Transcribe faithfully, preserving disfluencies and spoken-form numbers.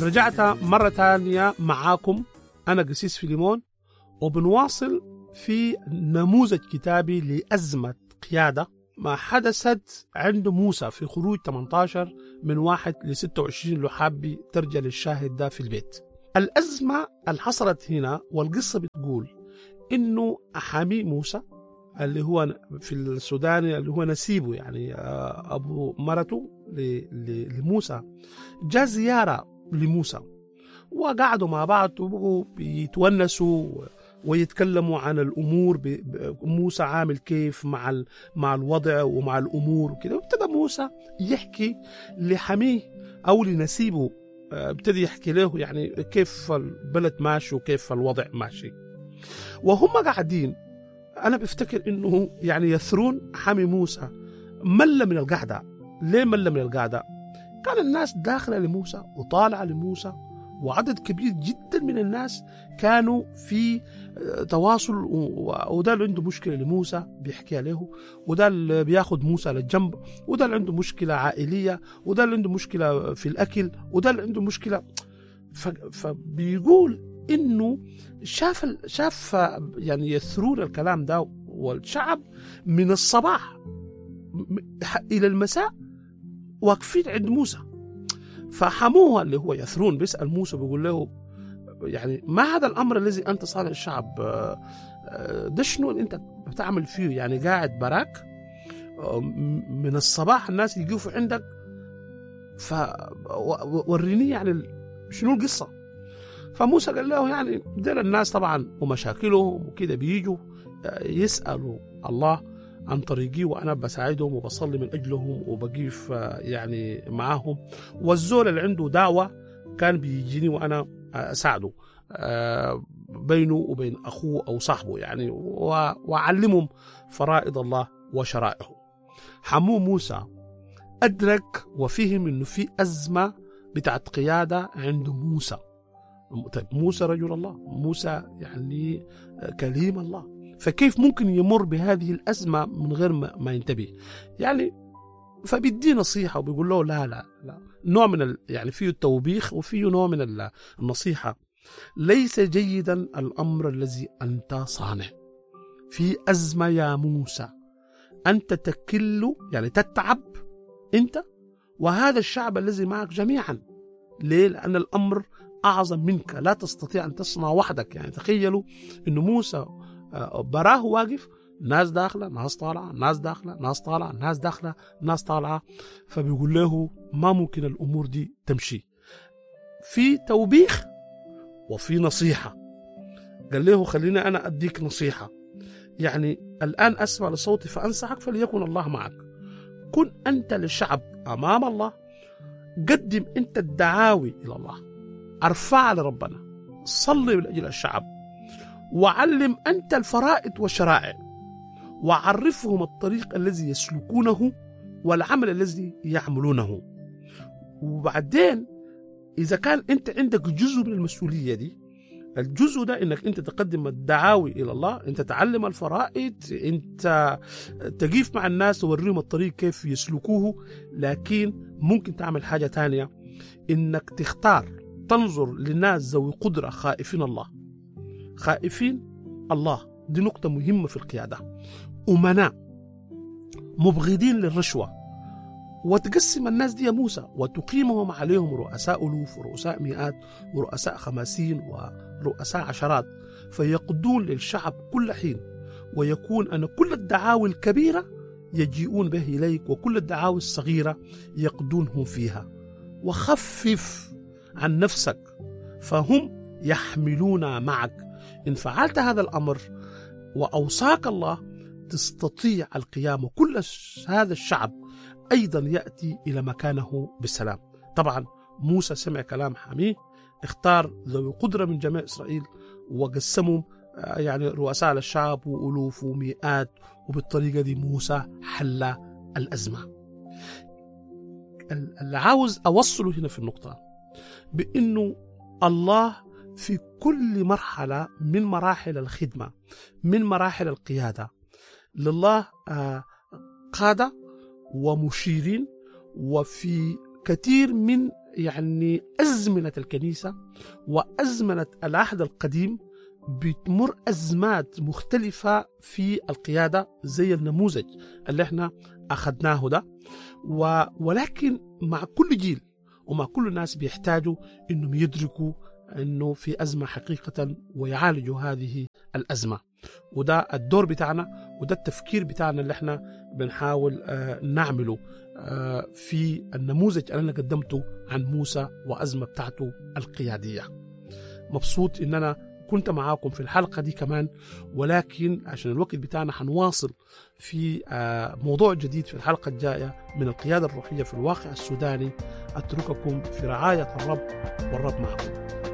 رجعت مرة ثانية معاكم أنا قسيس فيليمون، وبنواصل في نموذج كتابي لأزمة قيادة ما حدثت عند موسى في خروج ثمانية عشر من واحد ل ستة وعشرين. لو حابي ترجع للشاهد ده في البيت. الأزمة اللي حصلت هنا والقصة بتقول إنه أحامي موسى اللي هو في السوداني اللي هو نسيبه، يعني أبو مرته لموسى، جاء زيارة لموسى وقعدوا مع بعض وبقوا بيتونسوا ويتكلموا عن الأمور، موسى عامل كيف مع مع الوضع ومع الأمور وكده. وابتدى موسى يحكي لحميه أو لنسيبه، ابتدى يحكي له يعني كيف البلد ماشي وكيف الوضع ماشي. وهم قاعدين أنا بفتكر إنه يعني يثرون حامي موسى مل من القعدة. ليه مل من القعدة؟ كان الناس داخلة لموسى وطالعة لموسى، وعدد كبير جدا من الناس كانوا في تواصل، وده اللي عنده مشكلة لموسى بيحكيها له، وده اللي بياخد موسى للجنب، وده اللي عنده مشكلة عائلية، وده اللي عنده مشكلة في الأكل، وده اللي عنده مشكلة. فبيقول إنه شاف شاف يعني يثرون الكلام ده، والشعب من الصباح إلى المساء واقفين عند موسى. فحموه اللي هو يثرون بيسأل موسى بيقول له يعني ما هذا الأمر الذي أنت صالح الشعب ده؟ شنو أنت بتعمل فيه؟ يعني قاعد براك من الصباح الناس يجوفوا عندك، فوريني يعني شنو القصة. فموسى قال له يعني دير الناس طبعا ومشاكلهم وكده بيجوا يسألوا الله عن طريقي، وأنا بساعدهم وبصلي من أجلهم وبقيف يعني معاهم، والزول اللي عنده دعوة كان بيجيني وأنا أساعده بينه وبين أخوه أو صاحبه يعني، وأعلمهم فرائض الله وشرائعه. حمو موسى أدرك وفهم إنه في أزمة بتاعت قيادة عند موسى. طيب موسى رجل الله، موسى يعني كليم الله، فكيف ممكن يمر بهذه الأزمة من غير ما ينتبه؟ يعني فبيدي نصيحة وبيقول له لا لا لا نوع من ال... يعني فيه التوبيخ وفيه نوع من النصيحة. ليس جيدا الأمر الذي أنت صانع في أزمة يا موسى، أنت تكل يعني تتعب أنت وهذا الشعب الذي معك جميعا. ليه؟ لأن الأمر أعظم منك، لا تستطيع أن تصنع وحدك. يعني تخيلوا أن موسى براه واقف، ناس داخلة ناس طالعة، ناس داخلة ناس طالعة، ناس داخلة ناس طالعة، فبيقول له ما ممكن الأمور دي تمشي. في توبيخ وفي نصيحة. قال له خليني أنا أديك نصيحة، يعني الآن أسمع لصوتي فأنصحك فليكن الله معك. كن أنت للشعب أمام الله، قدم أنت الدعاوي إلى الله، ارفع لربنا، صلي من أجل الشعب، وعلم أنت الفرائض والشرائع، وعرفهم الطريق الذي يسلكونه والعمل الذي يعملونه. وبعدين إذا كان أنت عندك جزء من المسؤولية دي، الجزء ده إنك أنت تقدم الدعاوي إلى الله، أنت تعلم الفرائض، أنت تقيف مع الناس توريهم الطريق كيف يسلكوه. لكن ممكن تعمل حاجة تانية، إنك تختار تنظر للناس ذوي قدرة خائفين الله. خائفين الله دي نقطة مهمة في القيادة. أمناء مبغضين للرشوة، وتقسم الناس دي يا موسى وتقيمهم عليهم رؤساء ألوف ورؤساء مئات ورؤساء خماسين ورؤساء عشرات، فيقضون للشعب كل حين، ويكون أن كل الدعاوي الكبيرة يجيئون به إليك، وكل الدعاوي الصغيرة يقضونهم فيها. وخفف عن نفسك فهم يحملون معك. إن فعلت هذا الأمر وأوصاك الله تستطيع القيام، وكل هذا الشعب أيضا يأتي إلى مكانه بالسلام. طبعا موسى سمع كلام حميه، اختار ذوي قدرة من جميع إسرائيل وقسمهم يعني رؤساء للشعب وألوف ومئات، وبالطريقة دي موسى حل الأزمة. اللي عاوز أوصله هنا في النقطة بأنه الله في كل مرحلة من مراحل الخدمة، من مراحل القيادة، لله قادة ومشيرين، وفي كثير من يعني أزمنة الكنيسة وأزمنة العهد القديم بتمر أزمات مختلفة في القيادة زي النموذج اللي احنا أخذناه ده، ولكن مع كل جيل ومع كل الناس بيحتاجوا إنهم يدركوا إنه في أزمة حقيقة ويعالجوا هذه الأزمة. وده الدور بتاعنا وده التفكير بتاعنا اللي احنا بنحاول آه نعمله آه في النموذج اللي أنا قدمته عن موسى وأزمة بتاعته القيادية. مبسوط إن أنا كنت معاكم في الحلقة دي كمان، ولكن عشان الوقت بتاعنا حنواصل في آه موضوع جديد في الحلقة الجاية من القيادة الروحية في الواقع السوداني. أترككم في رعاية الرب والرب معكم.